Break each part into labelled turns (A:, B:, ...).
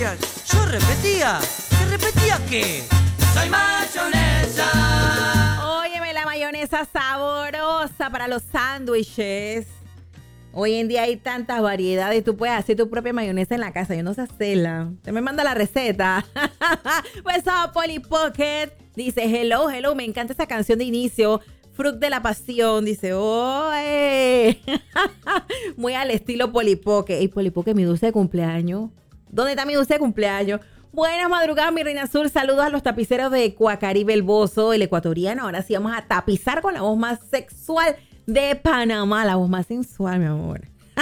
A: repetías? Yo repetía. ¿Qué repetía qué? Soy mayonesa.
B: Óyeme, la mayonesa sabrosa para los sándwiches. Hoy en día hay tantas variedades. Tú puedes hacer tu propia mayonesa en la casa. Yo no sé hacerla. Te me manda la receta. Pues Polly Pocket dice, hello, hello. Me encanta esa canción de inicio. Fruit de la pasión. Dice, ¡oye! Muy al estilo Polly Pocket. Y Polly Pocket, mi dulce de cumpleaños. ¿Dónde está mi dulce de cumpleaños? Buenas madrugadas, mi reina azul. Saludos a los tapiceros de Cuacaribe, el Bozo, el ecuatoriano. Ahora sí vamos a tapizar con la voz más sexual de Panamá, la voz más sensual, mi amor.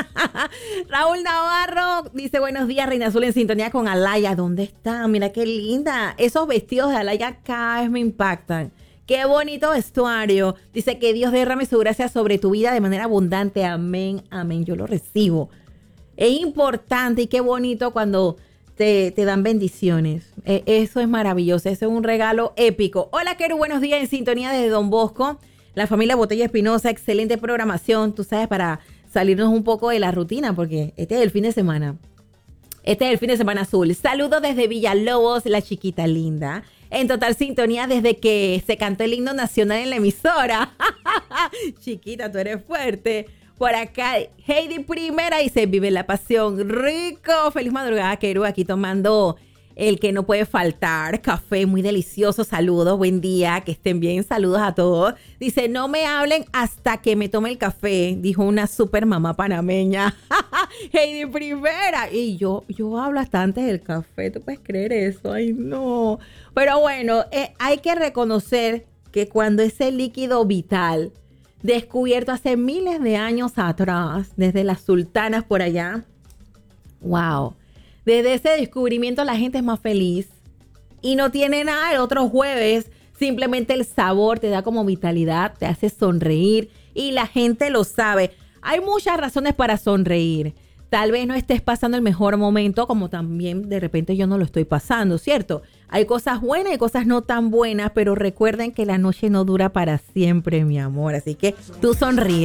B: Raúl Navarro dice, buenos días, reina azul, en sintonía con Alaya. ¿Dónde está? Mira qué linda. Esos vestidos de Alaya cada vez me impactan. Qué bonito vestuario. Dice que Dios derrame su gracia sobre tu vida de manera abundante. Amén, amén. Yo lo recibo. Es importante y qué bonito cuando te dan bendiciones. Eso es maravilloso. Eso es un regalo épico. Hola, Keru. Buenos días, en sintonía desde Don Bosco. La familia Botella Espinosa. Excelente programación. Tú sabes, para salirnos un poco de la rutina, porque este es el fin de semana. Este es el fin de semana azul. Saludos desde Villalobos, la chiquita linda. En total sintonía desde que se cantó el himno nacional en la emisora. Chiquita, tú eres fuerte. Por acá, Heidi Primera dice, vive la pasión. Rico. Feliz madrugada, Keru. Aquí tomando el que no puede faltar. Café muy delicioso. Saludos, buen día. Que estén bien. Saludos a todos. Dice, no me hablen hasta que me tome el café. Dijo una super mamá panameña. Heidi Primera. Y yo hablo hasta antes del café. ¿Tú puedes creer eso? Ay, no. Pero bueno, hay que reconocer que cuando ese líquido vital, descubierto hace miles de años atrás, desde las sultanas por allá, wow, desde ese descubrimiento la gente es más feliz y no tiene nada el otro jueves, simplemente el sabor te da como vitalidad, te hace sonreír y la gente lo sabe. Hay muchas razones para sonreír. Tal vez no estés pasando el mejor momento, como también de repente yo no lo estoy pasando, ¿cierto? Hay cosas buenas y cosas no tan buenas, pero recuerden que la noche no dura para siempre, mi amor. Así que tú sonríe.